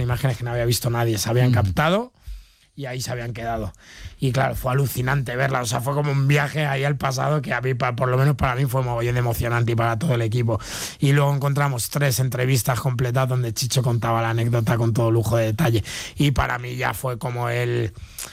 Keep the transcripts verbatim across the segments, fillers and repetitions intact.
imágenes que no había visto nadie, se habían mm. captado y ahí se habían quedado. Y claro, fue alucinante verla, o sea, fue como un viaje ahí al pasado que a mí, por lo menos para mí, fue mogollón emocionante y para todo el equipo. Y luego encontramos tres entrevistas completas donde Chicho contaba la anécdota con todo lujo de detalle. Y para mí ya fue como el...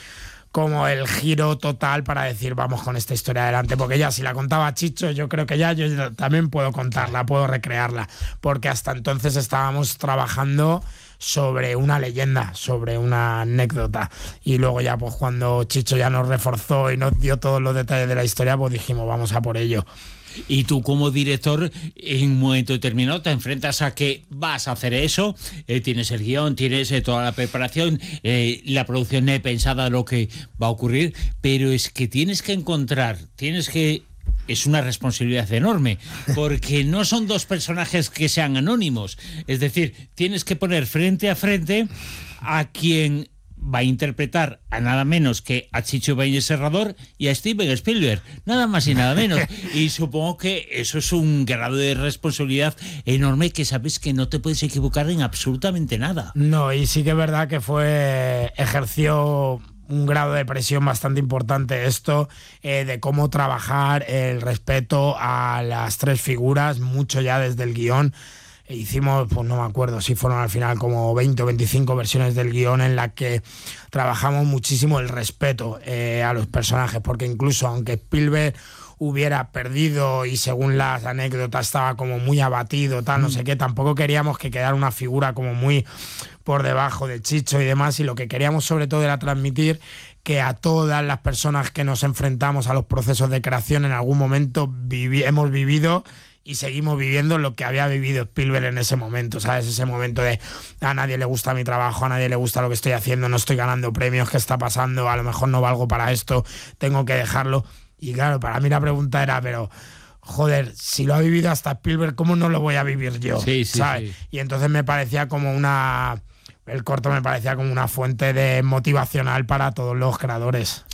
como el giro total para decir vamos con esta historia adelante, porque ya si la contaba Chicho, yo creo que ya yo también puedo contarla, puedo recrearla, porque hasta entonces estábamos trabajando sobre una leyenda, sobre una anécdota, y luego ya pues cuando Chicho ya nos reforzó y nos dio todos los detalles de la historia, pues dijimos vamos a por ello. Y tú como director, en un momento determinado te enfrentas a que vas a hacer eso, eh, tienes el guión, tienes eh, toda la preparación, eh, la producción eh, pensada lo que va a ocurrir, pero es que tienes que encontrar, tienes que... Es una responsabilidad enorme, porque no son dos personajes que sean anónimos, es decir, tienes que poner frente a frente a quien... va a interpretar a nada menos que a Chicho Ibáñez Serrador y a Steven Spielberg, nada más y nada menos. Y supongo que eso es un grado de responsabilidad enorme, que sabes que no te puedes equivocar en absolutamente nada. No, y sí que es verdad que fue ejerció un grado de presión bastante importante esto, eh, de cómo trabajar el respeto a las tres figuras, mucho ya desde el guión. Hicimos, pues no me acuerdo si fueron al final como veinte o veinticinco versiones del guión en la que trabajamos muchísimo el respeto eh, a los personajes, porque incluso aunque Spielberg hubiera perdido y según las anécdotas estaba como muy abatido, tal, no sé qué, tampoco queríamos que quedara una figura como muy por debajo de Chicho y demás, y lo que queríamos sobre todo era transmitir que a todas las personas que nos enfrentamos a los procesos de creación en algún momento vivi- hemos vivido y seguimos viviendo lo que había vivido Spielberg en ese momento, ¿sabes? Ese momento de a nadie le gusta mi trabajo, a nadie le gusta lo que estoy haciendo, no estoy ganando premios, ¿qué está pasando? A lo mejor no valgo para esto, tengo que dejarlo. Y claro, para mí la pregunta era, pero joder, si lo ha vivido hasta Spielberg, ¿cómo no lo voy a vivir yo? Sí, sí, ¿sabes? Sí. Y entonces me parecía como una... El corto me parecía como una fuente de motivacional para todos los creadores.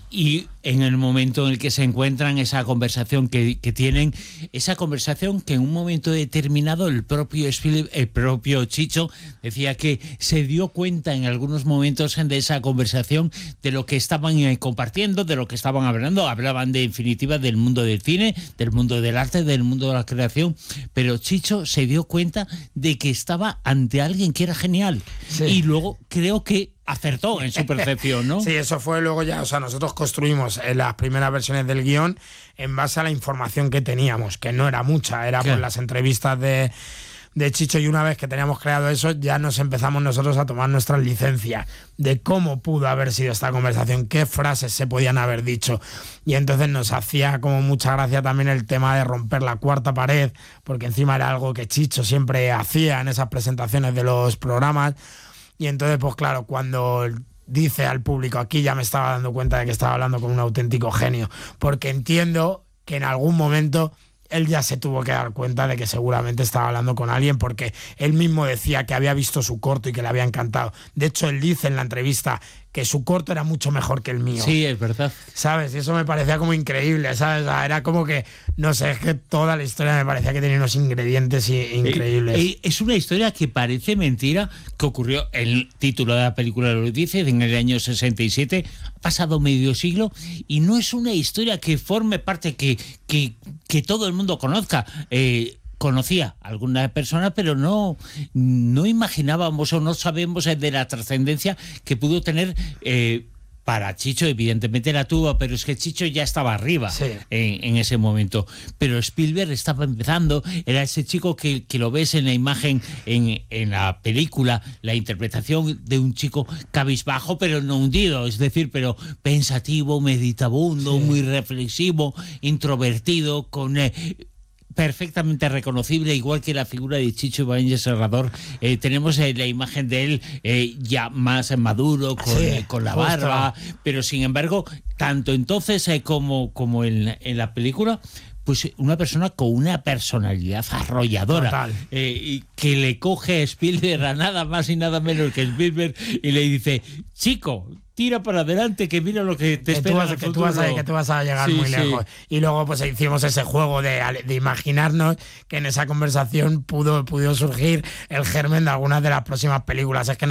Y en el momento en el que se encuentran, esa conversación que, que tienen, esa conversación que en un momento determinado el propio Spielberg, el propio Chicho decía que se dio cuenta en algunos momentos de esa conversación de lo que estaban compartiendo, de lo que estaban hablando. Hablaban de en definitiva del mundo del cine, del mundo del arte, del mundo de la creación, pero Chicho se dio cuenta de que estaba ante alguien que era genial. Sí. Y luego creo que acertó en su percepción, ¿no? Sí, eso fue luego ya, o sea, nosotros construimos en las primeras versiones del guión en base a la información que teníamos, que no era mucha, era por las entrevistas de, de Chicho, y una vez que teníamos creado eso, ya nos empezamos nosotros a tomar nuestras licencias de cómo pudo haber sido esta conversación, qué frases se podían haber dicho, y entonces nos hacía como mucha gracia también el tema de romper la cuarta pared, porque encima era algo que Chicho siempre hacía en esas presentaciones de los programas. Y entonces, pues claro, cuando dice al público, aquí ya me estaba dando cuenta de que estaba hablando con un auténtico genio, porque entiendo que en algún momento él ya se tuvo que dar cuenta de que seguramente estaba hablando con alguien, porque él mismo decía que había visto su corto y que le había encantado. De hecho, él dice en la entrevista que su corto era mucho mejor que el mío. Sí, es verdad. ¿Sabes? Y eso me parecía como increíble, ¿sabes? O sea, era como que, no sé, es que toda la historia me parecía que tenía unos ingredientes increíbles. Eh, eh, es una historia que parece mentira, que ocurrió, el título de la película lo dice, en el año sesenta y siete, ha pasado medio siglo, y no es una historia que forme parte, que, que, que todo el mundo conozca. Eh, conocía a alguna persona, pero no, no imaginábamos o no sabemos de la trascendencia que pudo tener eh, para Chicho. Evidentemente la tuvo, pero es que Chicho ya estaba arriba, sí, en, en ese momento. Pero Spielberg estaba empezando, era ese chico que, que lo ves en la imagen, en, en la película, la interpretación de un chico cabizbajo, pero no hundido, es decir, pero pensativo, meditabundo, sí, muy reflexivo, introvertido, con... Eh, perfectamente reconocible, igual que la figura de Chicho Ibáñez Serrador. Eh, tenemos eh, la imagen de él eh, ya más maduro, con, sí, eh, con la justo. barba, pero sin embargo, tanto entonces eh, como, como en, en la película, pues una persona con una personalidad arrolladora, eh, y que le coge a Spielberg, a nada más y nada menos que Spielberg, y le dice, chico, tira para adelante, que mira lo que te que espera. Tú vas, que, tú vas a, que tú vas a llegar sí, muy sí. lejos. Y luego pues hicimos ese juego de, de imaginarnos que en esa conversación pudo, pudo surgir el germen de algunas de las próximas películas. Es que